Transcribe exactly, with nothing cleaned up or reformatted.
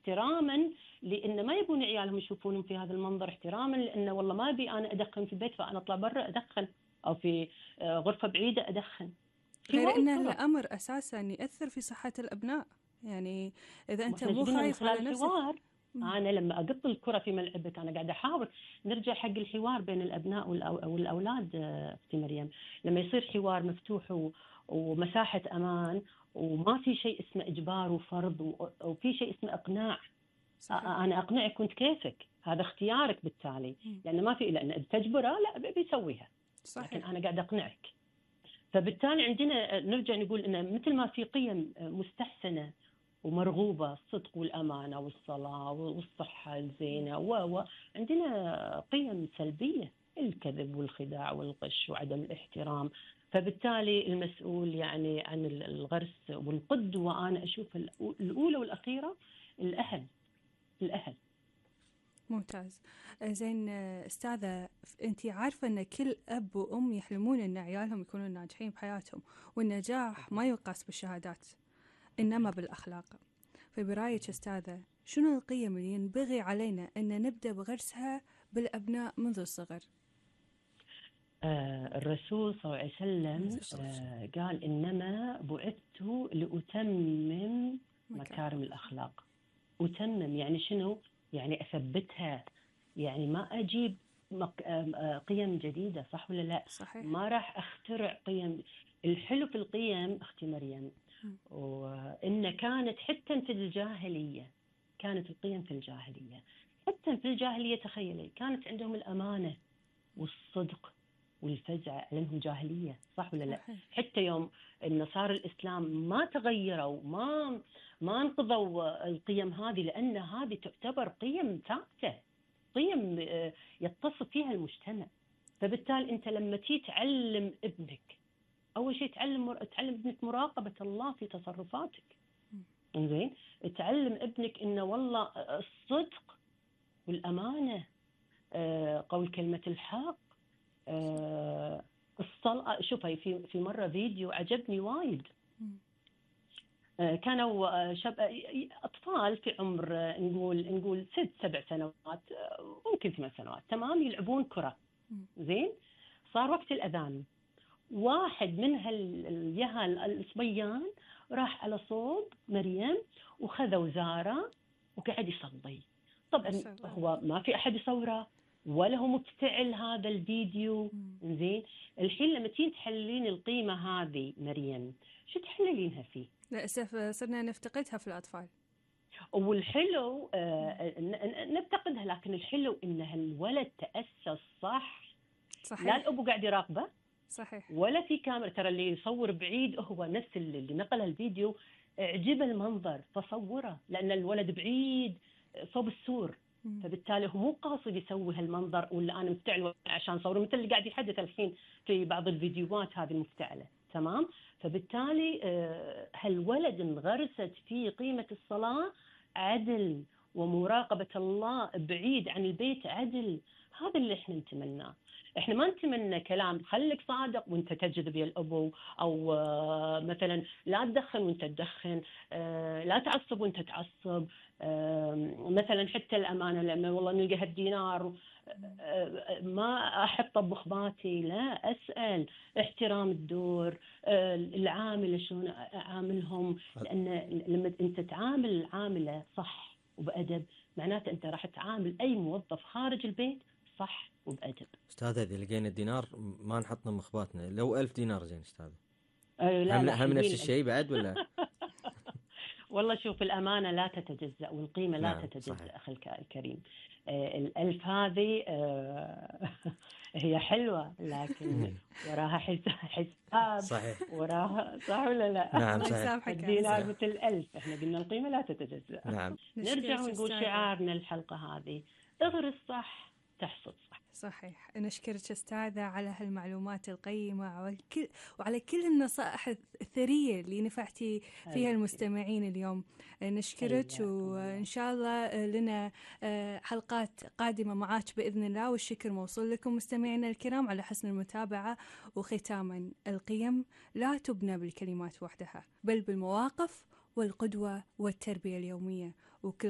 احتراما لأن ما يبون عيالهم يشوفونهم في هذا المنظر، احتراما لأنه والله ما أبي أنا أدخن في البيت فأنا أطلع برا أدخن، أو في غرفة بعيدة أدخن. غير أن الأمر أساسا يأثر في صحة الأبناء، يعني إذا أنت مو خايف على نفسك. الحوار أنا لما أقط الكرة في ملعبك أنا قاعدة أحاول نرجع حق الحوار بين الأبناء والأولاد. أختي مريم، لما يصير حوار مفتوح ومساحة أمان وما في شيء اسمه إجبار وفرض وفي شيء اسمه إقناع. صحيح. أنا أقنعك كنت كيفك، هذا اختيارك بالتالي، لأن ما في لأن تجبره لا بيسويها. صحيح. لكن أنا قاعدة أقنعك، فبالتالي عندنا نرجع نقول إن مثل ما في قيم مستحسنة ومرغوبة، الصدق والأمانة والصلاة والصحة الزينة، وعندنا قيم سلبية، الكذب والخداع والغش وعدم الاحترام. فبالتالي المسؤول يعني عن الغرس والقدوة أنا أشوف الأولى والأخيرة الأهل. الأهل. ممتاز. زين أستاذة، أنتي عارفة أن كل أب وأم يحلمون أن عيالهم يكونوا ناجحين بحياتهم، والنجاح ما يقاس بالشهادات إنما بالأخلاق. فبرأيك أستاذة، شنو القيم اللي ينبغي علينا أن نبدأ بغرسها بالأبناء منذ الصغر؟ آه الرسول صلى الله عليه وسلم آه قال إنما بعثت لأتمم مكارم الأخلاق. أتمم يعني شنو؟ يعني أثبتها، يعني ما أجيب قيم جديدة، صح ولا لا؟ صحيح. ما راح أخترع قيم. الحلو في القيم أختي مريم وإن كانت حتى في الجاهلية، كانت القيم في الجاهلية حتى في الجاهلية تخيلي كانت عندهم الأمانة والصدق والفزع، لأنهم جاهلية، صح ولا لا؟ حتى يوم النصارى الإسلام ما تغيروا، ما ما انقضوا القيم هذه، لأن هذه تعتبر قيم ثابتة، قيم يتصف فيها المجتمع. فبالتالي أنت لما تيجي تعلم ابنك، أول شيء تعلم تعلم ابنك مراقبة الله في تصرفاتك. إنزين، تعلم ابنك إنه والله الصدق والأمانة، قول كلمة الحق، أه الصلاة. شوفي في في مرة فيديو عجبني وايد. أه كانوا شب أطفال في عمر نقول نقول ست سبع سنوات ممكن ثمان سنوات، تمام، يلعبون كرة. زين، صار وقت الأذان، واحد من هاليهال الصبيان راح على صوب مريم وخذ وزارة وقاعد يصلي. طبعا هو ما في أحد يصوره ولا هو مفتعل هذا الفيديو. زين، الحين لما تيجي تحللين القيمة هذه مريم، شو تحللينها فيه؟ للأسف صرنا نفتقدها في الأطفال. والحلو آه نفتقدها، لكن الحلو إن هالولد تأسس صح. صحيح. لا الأبو قاعد يراقبه، صحيح، ولا في كاميرا. ترى اللي يصور بعيد هو نفس اللي نقل الفيديو عجب المنظر فصوره، لأن الولد بعيد صوب السور. مم. فبالتالي هو مو قاصد يسوي هالمنظر، ولا أنا مفتعل عشان صوره، مثل اللي قاعد يحدث الحين في بعض الفيديوهات هذه المفتعلة. تمام. فبالتالي هالولد انغرست فيه قيمة الصلاة، عدل، ومراقبة الله بعيد عن البيت، عدل. هذا اللي احنا نتمناه. احنا ما نتمنى كلام خليك صادق وانت تجذب يا الابو، او آه مثلا لا تدخن وانت تدخن، آه لا تعصب وانت تعصب، آه مثلا حتى الامانه لما والله نلقى هالدينار آه ما احطه بمخباتي، لا اسال، احترام الدور، آه العامله شلون اعاملهم، لان لما انت تعامل العامله صح وبادب معناته انت راح تعامل اي موظف خارج البيت صح وبأدب. أستاذة إذا لقينا الدينار ما نحطنا مخباتنا، لو ألف دينار زين أستاذة. أه لا هم, لا هم نفس الشيء بعد ولا؟ والله شوف، الأمانة لا تتجزأ والقيمة لا نعم تتجزأ صحيح. أخي الكريم، أه الألف هذه أه هي حلوة لكن وراها حساب صحيح. وراها صح ولا لا؟ نعم صحيح. الدينار مثل الألف، احنا قلنا القيمة لا تتجزأ. نعم. نرجع ونقول شعارنا الحلقة هذه، اغرس صح تحصد صح. صحيح. نشكرك أستاذة على هالمعلومات القيمة وعلى كل وعلى كل النصائح الثرية اللي نفعتي فيها المستمعين اليوم. نشكرك، وإن شاء الله لنا حلقات قادمة معاك بإذن الله، والشكر موصول لكم مستمعينا الكرام على حسن المتابعة. وختاما، القيم لا تبنى بالكلمات وحدها بل بالمواقف والقدوة والتربية اليومية، وكل